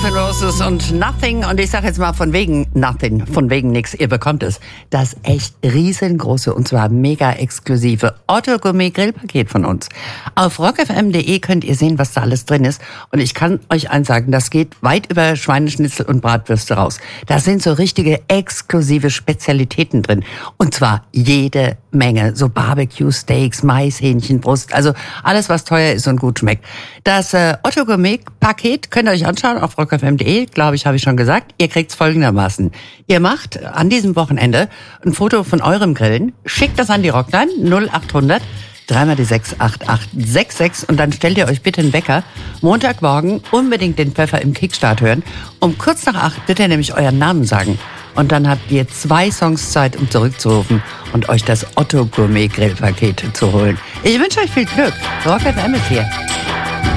Guns N' Roses und Nothing. Und ich sage jetzt mal von wegen Nothing, von wegen nix. Ihr bekommt es. Das echt riesengroße und zwar mega exklusive Otto Gourmet Grillpaket von uns. Auf rockfm.de könnt ihr sehen, was da alles drin ist. Und ich kann euch eins sagen, das geht weit über Schweineschnitzel und Bratwürste raus. Da sind so richtige exklusive Spezialitäten drin. Und zwar jede Menge. So Barbecue-Steaks, Maishähnchenbrust. Also alles, was teuer ist und gut schmeckt. Das Otto Gourmet Paket könnt ihr euch anschauen auf rockfm.de, glaube ich, habe ich schon gesagt. Ihr kriegt's folgendermaßen. Ihr macht an diesem Wochenende ein Foto von eurem Grillen, schickt das an die Rockline 0800 3 die 6 8866 und dann stellt ihr euch bitte einen Wecker. Montagmorgen unbedingt den Pfeffer im Kickstart hören. Um kurz nach 8 bitte nämlich euren Namen sagen. Und dann habt ihr 2 Songs Zeit, um zurückzurufen und euch das Otto Gourmet Grillpaket zu holen. Ich wünsche euch viel Glück. Rock FM ist hier.